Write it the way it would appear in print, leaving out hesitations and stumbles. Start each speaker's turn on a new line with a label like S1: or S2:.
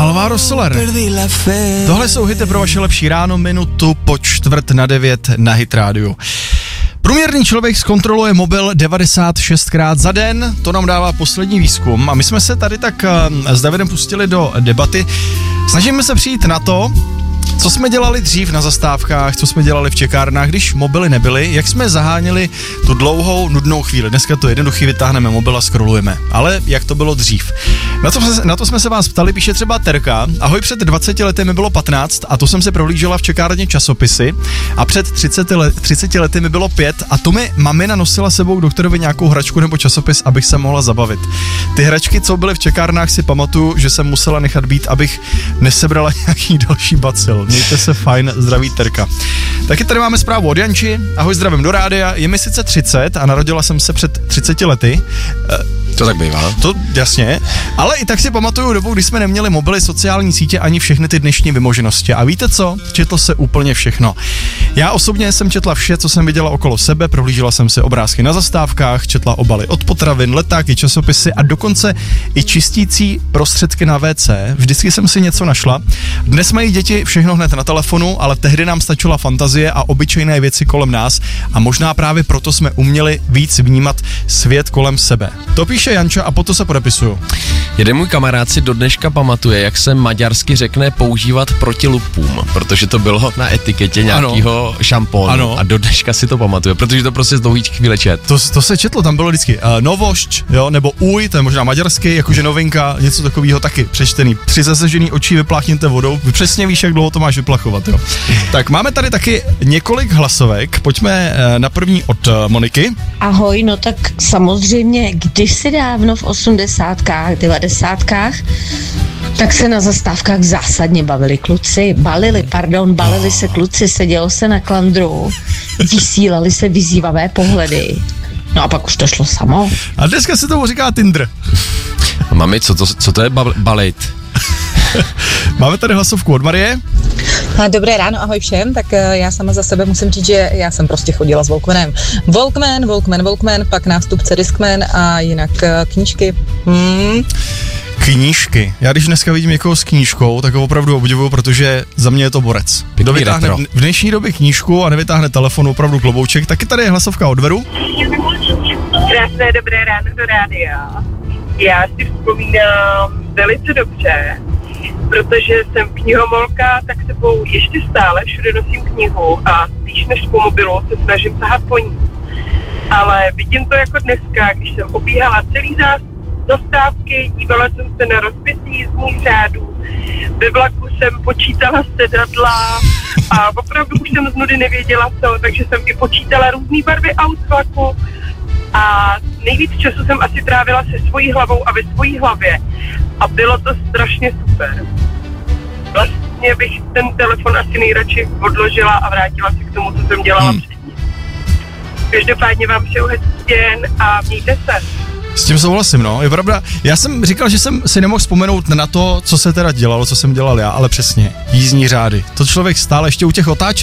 S1: Alvaro Soler. Tohle jsou hity pro vaše lepší ráno, minutu po 8:45 na Hit Radio. Průměrný člověk zkontroluje mobil 96krát za den, to nám dává poslední výzkum a my jsme se tady tak s Davidem pustili do debaty. Snažíme se přijít na to, co jsme dělali dřív na zastávkách, co jsme dělali v čekárnách, když mobily nebyly, jak jsme zaháněli tu dlouhou, nudnou chvíli. Dneska to jednoduchý, vytáhneme mobil a scrollujeme. Ale jak to bylo dřív? Na to jsme se vás ptali, píše třeba Terka. Ahoj, před 20 lety mi bylo 15 a to jsem si prohlížela v čekárně časopisy a před 30 lety mi bylo 5 a to mi mamina nosila sebou k doktorovi nějakou hračku nebo časopis, abych se mohla zabavit. Ty hračky, co byly v čekárnách, si pamatuju, že jsem musela nechat být, abych nesebrala nějaký další bacil. Mějte se fajn, zdraví Terka. Taky tady máme zprávu od Janči. Ahoj, zdravím do rádia. Je mi sice 30 a narodila jsem se před 30 lety.
S2: To tak bývá.
S1: To jasně, ale i tak si pamatuju dobu, kdy jsme neměli mobily, sociální sítě ani všechny ty dnešní vymoženosti. A víte co? Četlo se úplně všechno. Já osobně jsem četla vše, co jsem viděla okolo sebe, prohlížela jsem si obrázky na zastávkách, četla obaly od potravin, letáky, časopisy a dokonce i čistící prostředky na WC. Vždycky jsem si něco našla. Dnes mají děti všechno hned na telefonu, ale tehdy nám stačila fantazie a obyčejné věci kolem nás a možná právě proto jsme uměli víc vnímat svět kolem sebe. To píše Janča a potom se podepisuju.
S2: Jeden můj kamarád si do dneška pamatuje, jak se maďarsky řekne používat proti lupům, protože to bylo na etiketě nějakého šampónu a do dneška si to pamatuje, protože to prostě z dlouhých chvíle čet.
S1: To se četlo, tam bylo vždycky novošť, jo, nebo uj, to je možná maďarsky, jakože novinka, něco takového taky přečtený. Při zasežený očí vypláchněte vodou, přesně víš, jak dlouho to máš vyplachovat, jo. Tak máme tady taky několik hlasovek, pojďme na první od Moniky.
S3: Ahoj, no tak samozřejmě, kdysi dávno v 80kách, 90kách, tak se na zastávkách zásadně balili se kluci, sedělo se na klandru, vysílali se vyzývavé pohledy. No a pak už to šlo samo.
S1: A dneska se tomu říká Tinder.
S2: Mami, co to je balit?
S1: Máme tady hlasovku od Marie.
S4: Dobré ráno, ahoj všem, tak já sama za sebe musím říct, že já jsem prostě chodila s Walkmanem. Walkman, pak nástupce Discman a jinak knížky.
S1: Knížky. Já když dneska vidím někoho s knížkou, tak ho opravdu obdivuju, protože za mě je to borec. Kdo vytáhne v dnešní době knížku a nevytáhne telefon, opravdu klobouček. Taky tady je hlasovka od Veru.
S5: Krásné dobré ráno do rádia. Já si vzpomínám velice dobře, protože jsem knihomolka, tak sebou ještě stále všude nosím knihu a spíš než po mobilu se snažím sahat po ní. Ale vidím to jako dneska, když jsem obíhala celý zastávky, dívala jsem se na rozpětí jízdních řádů, ve vlaku jsem počítala sedadla a opravdu už jsem z nudy nevěděla co, takže jsem i počítala různý barvy aut z vlaku a nejvíc času jsem asi trávila se svojí hlavou a ve svojí hlavě a bylo to strašně super. Vlastně bych ten telefon asi nejradši odložila a vrátila se k tomu, co jsem dělala předtím. Každopádně vám přeju hezký den a mějte se.
S1: S tím souhlasím, no, je pravda. Já jsem říkal, že jsem si nemohl vzpomenout na to, co se teda dělalo, co jsem dělal já, ale přesně, jízdní řády. To člověk stále ještě u těch otáček